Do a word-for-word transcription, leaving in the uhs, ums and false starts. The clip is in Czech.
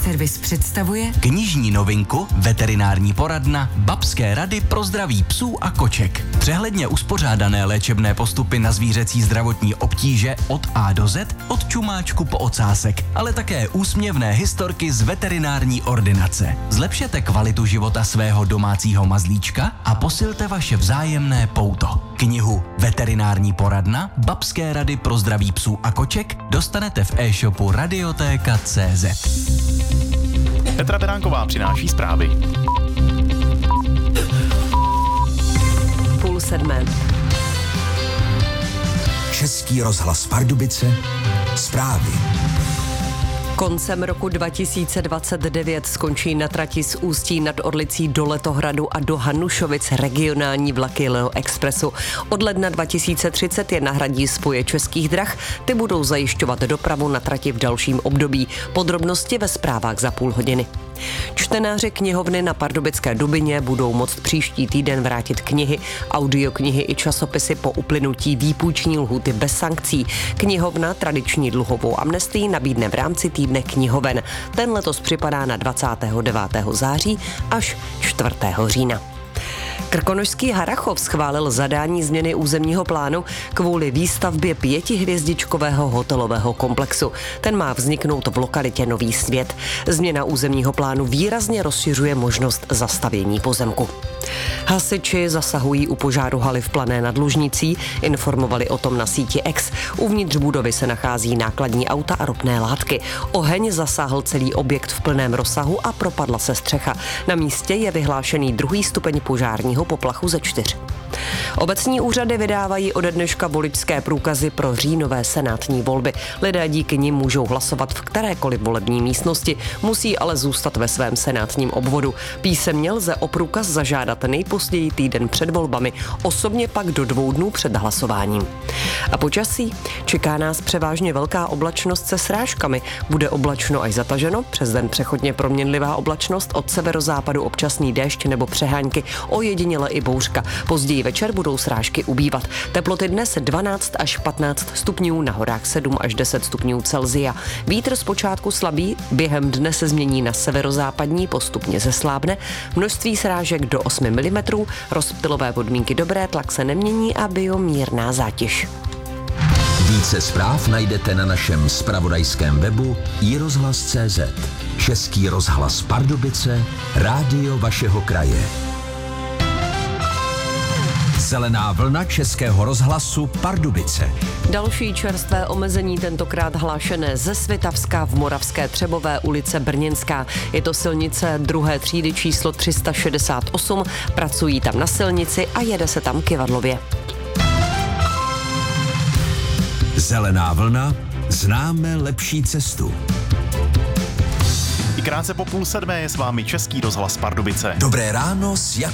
Servis představuje knižní novinku Veterinární poradna Babské rady pro zdraví psů a koček. Přehledně uspořádané léčebné postupy na zvířecí zdravotní obtíže od A do Z, od čumáčku po ocásek, ale také úsměvné historky z veterinární ordinace. Zlepšete kvalitu života svého domácího mazlíčka a posilte vaše vzájemné pouto. Knihu Veterinární poradna Babské rady pro zdraví psů a koček dostanete v e-shopu radiotéka tečka cé zet. Petra Beránková přináší zprávy. Půl sedmé. Český rozhlas Pardubice, zprávy. Koncem roku dva tisíce dvacet devět skončí na trati z Ústí nad Orlicí do Letohradu a do Hanušovic regionální vlaky Leo Expressu. Od ledna dva tisíce třicet je nahradí spoje Českých drah, ty budou zajišťovat dopravu na trati v dalším období. Podrobnosti ve zprávách za půl hodiny. Čtenáři knihovny na Pardubické Dubině budou moct příští týden vrátit knihy, audioknihy i časopisy po uplynutí výpůjční lhůty bez sankcí. Knihovna tradiční dluhovou amnestii nabídne v rámci týdne knihoven. Ten letos připadá na dvacátého devátého září až čtvrtého října. Krkonošský Harrachov schválil zadání změny územního plánu kvůli výstavbě pětihvězdičkového hotelového komplexu. Ten má vzniknout v lokalitě Nový Svět. Změna územního plánu výrazně rozšiřuje možnost zastavění pozemku. Hasiči zasahují u požáru haly v Plané nad Lužnicí, informovali o tom na síti X. Uvnitř budovy se nachází nákladní auta a ropné látky. Oheň zasáhl celý objekt v plném rozsahu a propadla se střecha. Na místě je vyhlášený druhý stupeň požárního poplachu ze čtyř. Obecní úřady vydávají ode dneška voličské průkazy pro říjnové senátní volby. Lidé díky nim můžou hlasovat v kterékoliv volební místnosti, musí ale zůstat ve svém senátním obvodu. Písemně lze o průkaz zažádat nejpozději týden před volbami, osobně pak do dvou dnů před hlasováním. A počasí? Čeká nás převážně velká oblačnost se srážkami. Bude oblačno až zataženo, přes den přechodně proměnlivá oblačnost, od severozápadu občasný déšť nebo přehánky, ojediněle i bouřka. Později večer budou srážky ubývat. Teploty dnes dvanáct až patnáct stupňů, na horách sedm až deset stupňů Celsia. Vítr zpočátku slabý, během dne se změní na severozápadní, postupně zeslábne. Množství srážek do osmi milimetrů, rozptylové podmínky dobré, tlak se nemění a biomírná zátěž. Více zpráv najdete na našem zpravodajském webu i rozhlas tečka cé zet. Český rozhlas Pardubice, rádio vašeho kraje. Zelená vlna Českého rozhlasu Pardubice. Další čerstvé omezení, tentokrát hlášené ze Svitavska v Moravské Třebové ulice Brněnská. Je to silnice druhé třídy číslo tři sta šedesát osm, pracují tam na silnici a jede se tam kyvadlově. Zelená vlna, známe lepší cestu. I krátce po půl sedmé je s vámi Český rozhlas Pardubice. Dobré ráno s Jakubem